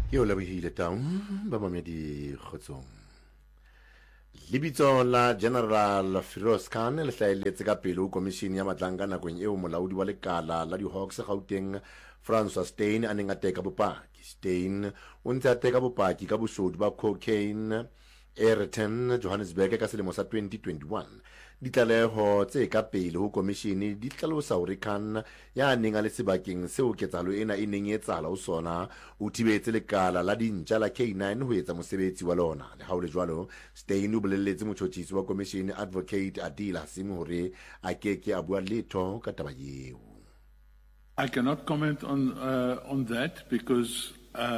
Ke o lebohile Taung ba mamedi kgotsong. Lebitso la General Firoz Khan le hlaeletse ka pele ho komishini ya matlanga nakong eo molaodi wa lekala la di-Hawks Gauteng Francois Steyn a neng a teka bopaki. Steyn o ntse a teka bopaki ka bosodi ba cocaine Ayrton Johannesburg ka selemo sa 2021. Ditlaleho tse ka pele ho komishini di tlalosa hore Khan ya neng a le sebakeng seo ketsahalo ena e neng e etsahala ho sona o thibetse lekala la dintja la K9 ho etsa mosebetsi wa lona. Le ha ho le jwalo, Steyn o bolelletse motjhotjhisi wa komishini Advocate Adil Hasim hore a keke a bua letho ka taba eo. I cannot comment on that because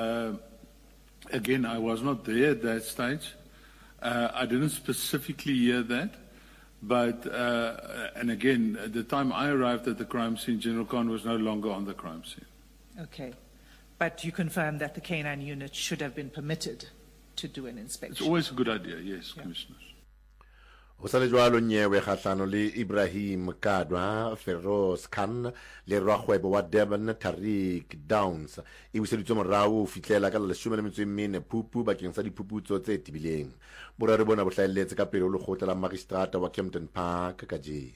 again I was not there at that stage. I didn't specifically hear that. But, and again, at the time I arrived at the crime scene, General Khan was no longer on the crime scene. Okay. But you confirm that the K9 unit should have been permitted to do an inspection? It's always a good idea, yes, yeah. Commissioners. O sa le jwalo nyewe kgahlano le Ibrahim Kadwa Feroz Khan le rakgwebo wa Durban Tariq Downs e buseditswe morao ho fihlela ka 14 Phupu bakeng sa diphuputso tse tibileng. Borare bona bo hlaelletse ka pele ho lekgotla la magistrata wa Kempton Park ka jeno.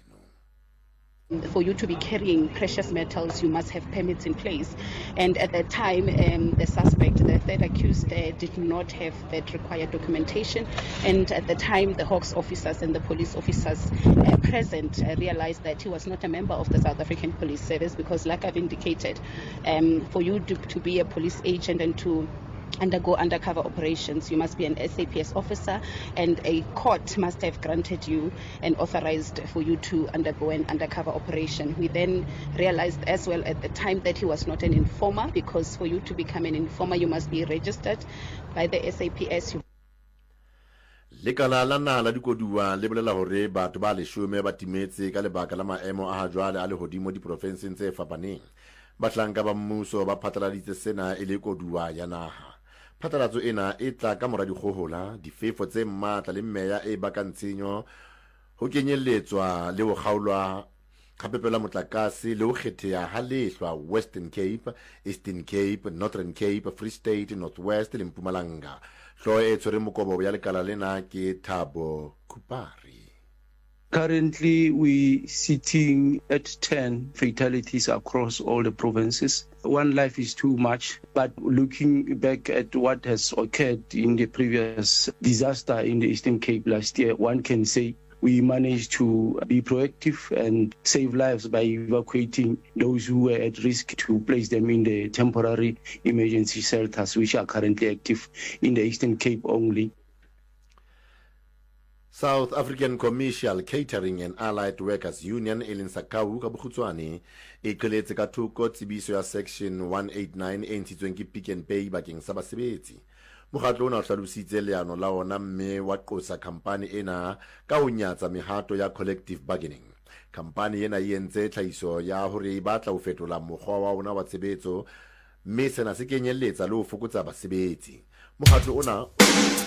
For you to be carrying precious metals, you must have permits in place. And at that time, the suspect, the third accused, did not have that required documentation. And at the time, the Hawks officers and the police officers present realized that he was not a member of the South African Police Service because, like I've indicated, for you to be a police agent and to undergo undercover operations, you must be an SAPS officer, and a court must have granted you and authorized for you to undergo an undercover operation. We then realized as well at the time that he was not an informer, because for you to become an informer, you must be registered by the SAPS. Lekala la naha la dikoduwa le bolela hore batho ba 10 ba timetse ka lebaka la maemo a hajwale a lehodimo diprofenseng tse fapaneng. Bahlanka ba mmuso ba phatlaladitse sena e le koduwa ya naha. Phatlalatso ena e tla ka mora dikgohola, difefo tse matla le meya e bakang tshenyo ho kenyelletswa le ho kgaolwa kgapepela motlakase le ho kgetheha ha lehlwa Western Cape, Eastern Cape, Northern Cape, Free State, North West le Mpumalanga. Hlooho e tshwereng mokobo ya lekala lena ke Thabo Kupari. Currently, we sitting at 10 fatalities across all the provinces. One life is too much, but looking back at what has occurred in the previous disaster in the Eastern Cape last year, one can say we managed to be proactive and save lives by evacuating those who were at risk to place them in the temporary emergency shelters, which are currently active in the Eastern Cape only. South African Commercial Catering and Allied Workers Union Elin Sakau ka bokhutswane e qeletse ka thoko tsebiso ya section 189 e ntshitsweng ke Pick n Pay bakeng sa basebetsi. Mokgatlo ona o hlalositse leano la ona mme wa qosa kampani ena ka ho nyatsa mehato ya collective bargaining. Kampani ena e entse tlhahiso ya hore e batla ho fetola mokgwa wa ona wa tshebetso mme sena se kenyelletsa le ho fokotsa basebetsi. Mokgatlo ona